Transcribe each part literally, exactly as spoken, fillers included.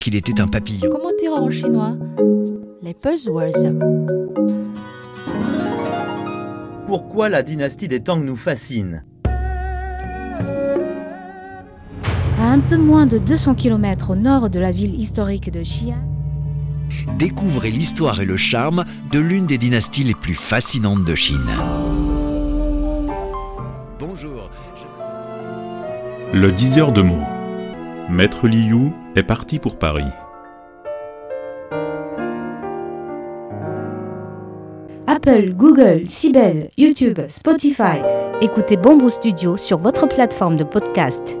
qu'il était un papillon. Comment dire en chinois? Les buzzwords. Pourquoi la dynastie des Tang nous fascine? À un peu moins de deux cents kilomètres au nord de la ville historique de Xi'an, Découvrez l'histoire et le charme de l'une des dynasties les plus fascinantes de Chine. Bonjour. Je... Le diseur de mots. Maître Liu est parti pour Paris. Apple, Google, Sibel, YouTube, Spotify. Écoutez Bamboo Studio sur votre plateforme de podcast.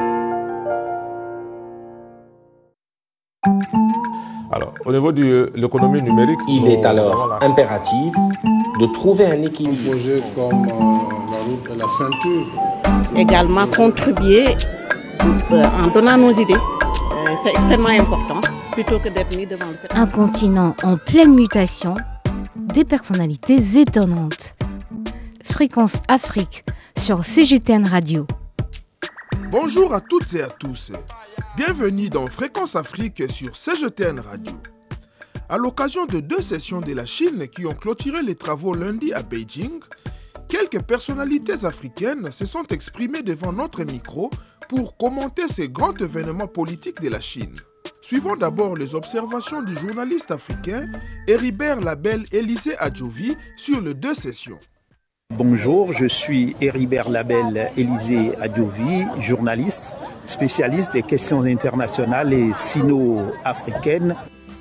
Alors, au niveau de l'économie numérique, il est alors impératif de trouver un équilibre. Un projet comme euh, la route et la ceinture. Également contribuer euh, en donnant nos idées. Euh, c'est extrêmement important, plutôt que d'être mis devant le fait. Un continent en pleine mutation, des personnalités étonnantes. Fréquence Afrique sur C G T N Radio. Bonjour à toutes et à tous. Bienvenue dans Fréquence Afrique sur C G T N Radio. À l'occasion de deux sessions de la Chine qui ont clôturé les travaux lundi à Beijing, quelques personnalités africaines se sont exprimées devant notre micro pour commenter ces grands événements politiques de la Chine. Suivons d'abord les observations du journaliste africain Héribert Label Élysée Adjovi sur les deux sessions. Bonjour, je suis Héribert Label Élysée Adjovi, journaliste, spécialiste des questions internationales et sino-africaines.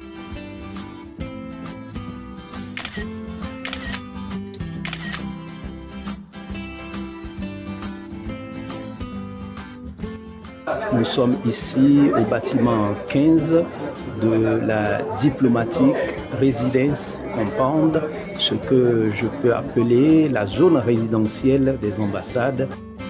Nous sommes ici au bâtiment quinze de la diplomatique résidence compound, ce que je peux appeler la zone résidentielle des ambassades.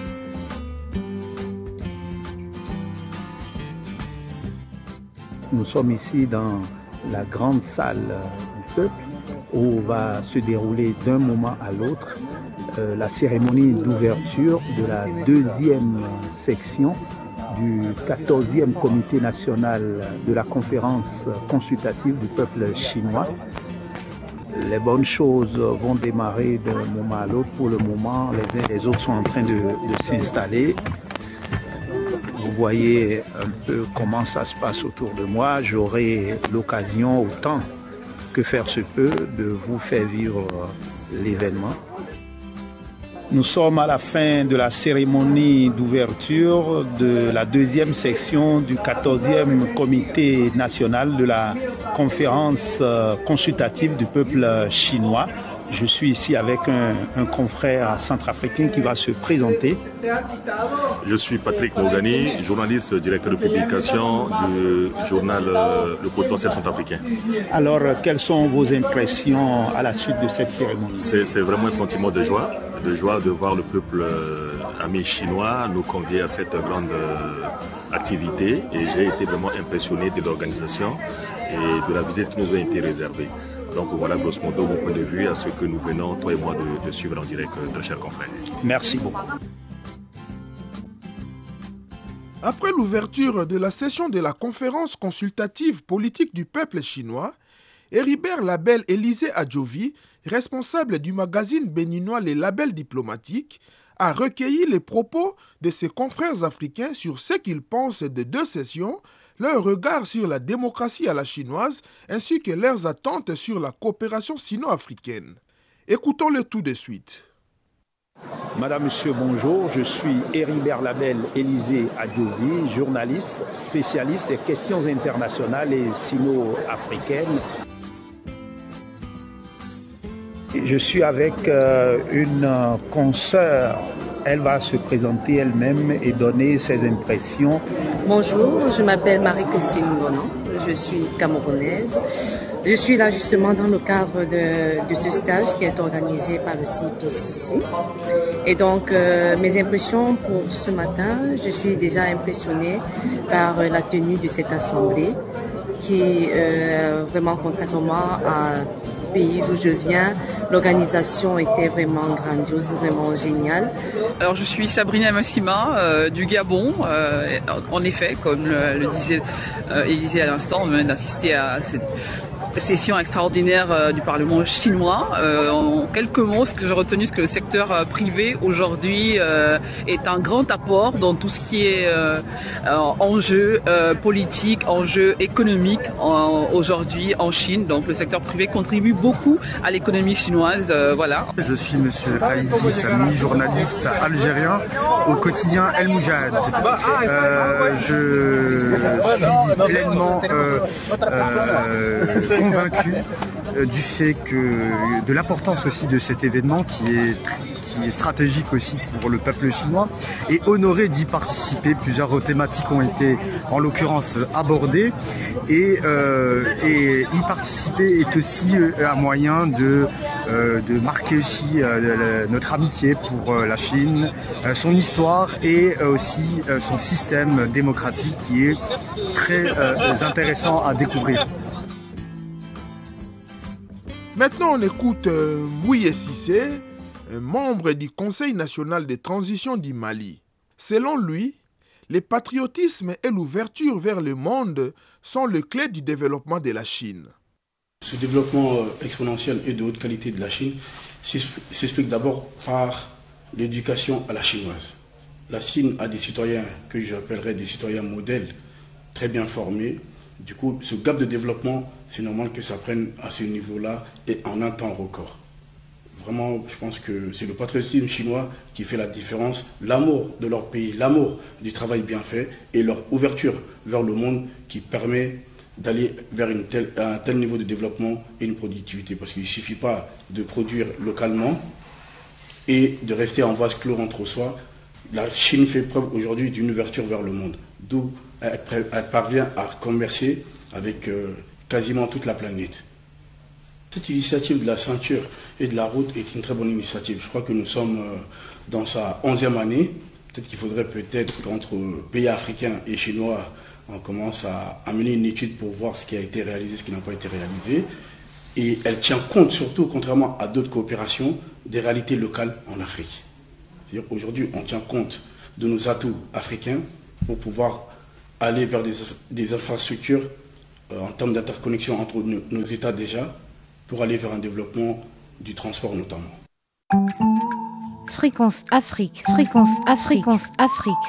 Nous sommes ici dans la grande salle du peuple où va se dérouler d'un moment à l'autre euh, la cérémonie d'ouverture de la deuxième section du quatorzième comité national de la conférence consultative du peuple chinois. Les bonnes choses vont démarrer d'un moment à l'autre. Pour le moment, les uns et les autres sont en train de, de s'installer. Vous voyez un peu comment ça se passe autour de moi. J'aurai l'occasion, autant que faire se peut, de vous faire vivre l'événement. Nous sommes à la fin de la cérémonie d'ouverture de la deuxième section du quatorzième comité national de la conférence consultative du peuple chinois. Je suis ici avec un, un confrère centrafricain qui va se présenter. Je suis Patrick Mogani, journaliste, directeur de publication du journal Le Potentiel Centrafricain. Alors, quelles sont vos impressions à la suite de cette cérémonie? C'est, c'est vraiment un sentiment de joie, de joie de voir le peuple euh, ami chinois nous convier à cette grande euh, activité. Et j'ai été vraiment impressionné de l'organisation et de la visite qui nous a été réservée. Donc voilà, grosso modo, mon point de vue à ce que nous venons, toi et moi, de, de suivre en direct, très chers confrères. Merci beaucoup. Après l'ouverture de la session de la conférence consultative politique du peuple chinois, Héribert Label Élysée Adjovi, responsable du magazine béninois Les Labels Diplomatiques, a recueilli les propos de ses confrères africains sur ce qu'ils pensent de deux sessions, leur regard sur la démocratie à la chinoise ainsi que leurs attentes sur la coopération sino-africaine. Écoutons-le tout de suite. Madame, Monsieur, bonjour. Je suis Héribert Label Élysée Adjovi, journaliste, spécialiste des questions internationales et sino-africaines. Je suis avec euh, une euh, consoeur. Elle va se présenter elle-même et donner ses impressions. Bonjour, je m'appelle Marie-Christine Ngonon, je suis camerounaise. Je suis là justement dans le cadre de, de ce stage qui est organisé par le C I P C C. Et donc, euh, mes impressions pour ce matin, je suis déjà impressionnée par la tenue de cette assemblée qui, euh, vraiment contrairement à pays d'où je viens, l'organisation était vraiment grandiose, vraiment géniale. Alors je suis Sabrina Massima euh, du Gabon. Euh, en effet, comme le, le disait euh, Élisée à l'instant, on vient d'assister à cette session extraordinaire euh, du Parlement chinois. Euh, en quelques mots, ce que j'ai retenu, c'est que le secteur euh, privé aujourd'hui euh, est un grand apport dans tout ce qui est euh, enjeux euh, politiques, enjeux économiques en, aujourd'hui en Chine. Donc le secteur privé contribue beaucoup à l'économie chinoise. Euh, voilà. Je suis Monsieur Khalidi Sami, journaliste algérien au quotidien El Moujad. Euh, je suis pleinement euh, euh, convaincu euh, du fait que de l'importance aussi de cet événement qui est, qui est stratégique aussi pour le peuple chinois et honoré d'y participer. Plusieurs thématiques ont été en l'occurrence abordées et, euh, et y participer est aussi euh, un moyen de, euh, de marquer aussi euh, notre amitié pour euh, la Chine, euh, son histoire et euh, aussi euh, son système démocratique qui est très euh, intéressant à découvrir. Maintenant, on écoute euh, Mouye Sissé, membre du Conseil national de transition du Mali. Selon lui, le patriotisme et l'ouverture vers le monde sont les clés du développement de la Chine. Ce développement exponentiel et de haute qualité de la Chine s'explique d'abord par l'éducation à la chinoise. La Chine a des citoyens que j'appellerais des citoyens modèles, très bien formés. Du coup, ce gap de développement, c'est normal que ça prenne à ce niveau-là et en un temps record. Vraiment, je pense que c'est le patriotisme chinois qui fait la différence, l'amour de leur pays, l'amour du travail bien fait et leur ouverture vers le monde qui permet d'aller vers une telle, un tel niveau de développement et une productivité. Parce qu'il ne suffit pas de produire localement et de rester en vase clos entre soi. La Chine fait preuve aujourd'hui d'une ouverture vers le monde, d'où elle, elle parvient à commercer avec euh, quasiment toute la planète. Cette initiative de la ceinture et de la route est une très bonne initiative. Je crois que nous sommes euh, dans sa onzième année. Peut-être qu'il faudrait peut-être qu'entre pays africains et chinois, on commence à, à mener une étude pour voir ce qui a été réalisé, ce qui n'a pas été réalisé. Et elle tient compte surtout, contrairement à d'autres coopérations, des réalités locales en Afrique. C'est-à-dire qu'aujourd'hui, on tient compte de nos atouts africains pour pouvoir aller vers des, des infrastructures euh, en termes d'interconnexion entre nos, nos États déjà, pour aller vers un développement du transport notamment. Fréquence Afrique, Fréquence Afrique, Fréquence Afrique.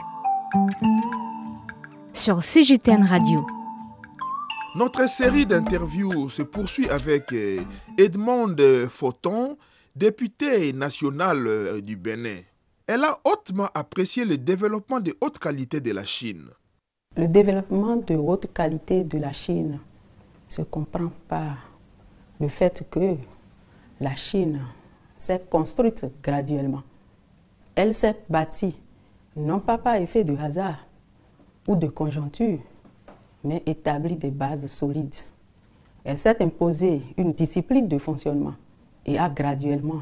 Sur C G T N Radio. Notre série d'interviews se poursuit avec Edmond Photon, député national du Bénin. Elle a hautement apprécié le développement de haute qualité de la Chine. Le développement de haute qualité de la Chine se comprend par le fait que la Chine s'est construite graduellement. Elle s'est bâtie, non pas par effet de hasard ou de conjoncture, mais établit des bases solides. Elle s'est imposée une discipline de fonctionnement et a graduellement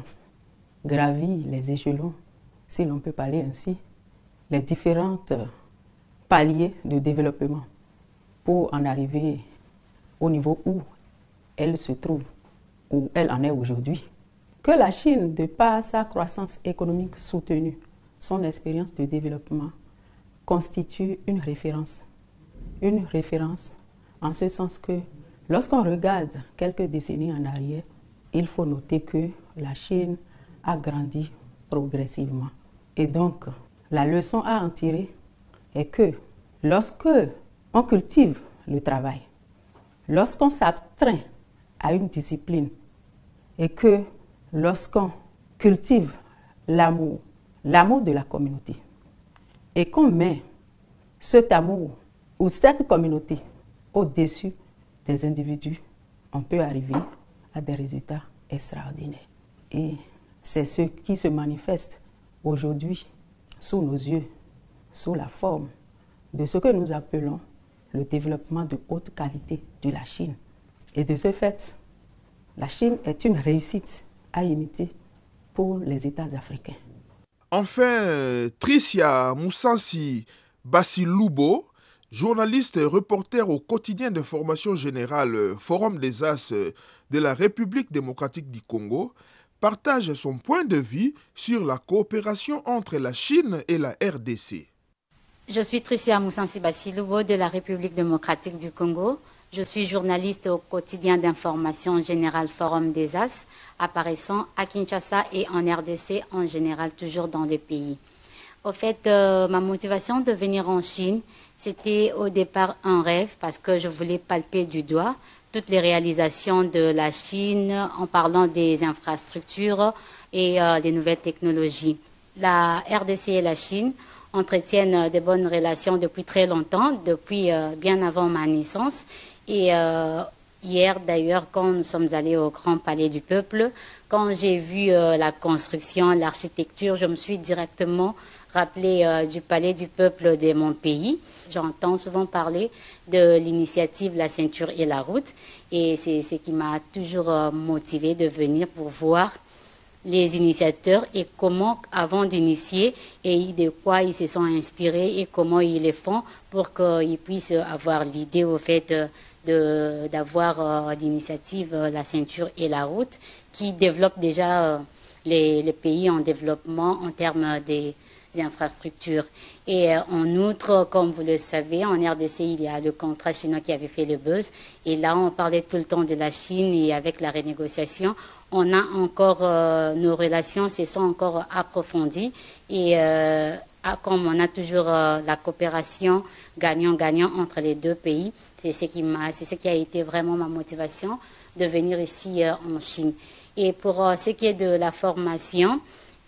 gravi les échelons, si l'on peut parler ainsi, les différents paliers de développement pour en arriver au niveau où elle se trouve, où elle en est aujourd'hui. Que la Chine, de par sa croissance économique soutenue, son expérience de développement, constitue une référence. Une référence en ce sens que lorsqu'on regarde quelques décennies en arrière, il faut noter que la Chine a grandi progressivement. Et donc, la leçon à en tirer est que lorsque on cultive le travail, lorsqu'on s'abstrait à une discipline et que lorsqu'on cultive l'amour, l'amour de la communauté, et qu'on met cet amour ou cette communauté au-dessus des individus, on peut arriver à des résultats extraordinaires. Et c'est ce qui se manifeste aujourd'hui sous nos yeux, sous la forme de ce que nous appelons le développement de haute qualité de la Chine. Et de ce fait, la Chine est une réussite à imiter pour les États africains. Enfin, Tricia Moussansi Basiloubo, journaliste et reporter au quotidien d'information générale Forum des As de la République démocratique du Congo, partage son point de vue sur la coopération entre la Chine et la R D C. Je suis Tricia Moussansi Bassiloubo de la République démocratique du Congo. Je suis journaliste au quotidien d'information générale Forum des As, apparaissant à Kinshasa et en R D C en général, toujours dans le pays. Au fait, euh, ma motivation de venir en Chine, c'était au départ un rêve parce que je voulais palper du doigt toutes les réalisations de la Chine en parlant des infrastructures et euh, des nouvelles technologies. La R D C et la Chine entretiennent de bonnes relations depuis très longtemps, depuis euh, bien avant ma naissance. Et euh, hier, d'ailleurs, quand nous sommes allés au Grand Palais du Peuple, quand j'ai vu euh, la construction, l'architecture, je me suis directement rappelé euh, du Palais du Peuple de mon pays. J'entends souvent parler de l'initiative La Ceinture et la Route. Et c'est ce qui m'a toujours euh, motivé de venir pour voir les initiateurs et comment, avant d'initier, et de quoi ils se sont inspirés et comment ils le font pour qu'ils puissent avoir l'idée au fait de, d'avoir euh, l'initiative euh, La Ceinture et la Route qui développe déjà euh, les, les pays en développement en termes des, des infrastructures. Et euh, en outre, comme vous le savez, en R D C, il y a le contrat chinois qui avait fait le buzz. Et là, on parlait tout le temps de la Chine et avec la renégociation, on a encore, euh, nos relations se sont encore approfondies et euh, comme on a toujours euh, la coopération gagnant-gagnant entre les deux pays, c'est ce qui m'a, c'est ce qui a été vraiment ma motivation de venir ici euh, en Chine. Et pour euh, ce qui est de la formation,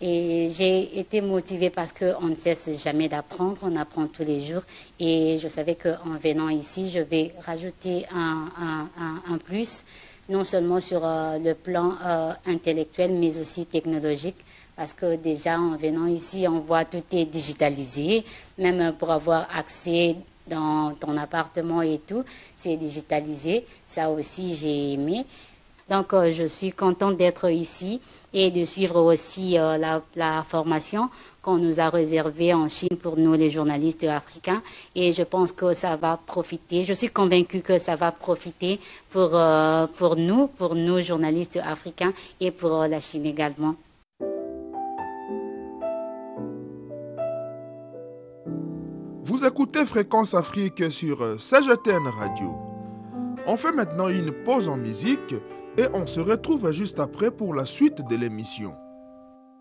et j'ai été motivée parce qu'on ne cesse jamais d'apprendre, on apprend tous les jours et je savais qu'en venant ici, je vais rajouter un, un, un, un plus, non seulement sur euh, le plan euh, intellectuel, mais aussi technologique, parce que déjà en venant ici, on voit tout est digitalisé, même pour avoir accès dans ton appartement et tout, c'est digitalisé, ça aussi j'ai aimé. Donc euh, je suis contente d'être ici et de suivre aussi euh, la, la formation qu'on nous a réservée en Chine pour nous les journalistes africains et je pense que ça va profiter, je suis convaincue que ça va profiter pour, euh, pour nous, pour nous journalistes africains et pour euh, la Chine également. Vous écoutez Fréquence Afrique sur C G T N Radio. On fait maintenant une pause en musique et on se retrouve juste après pour la suite de l'émission.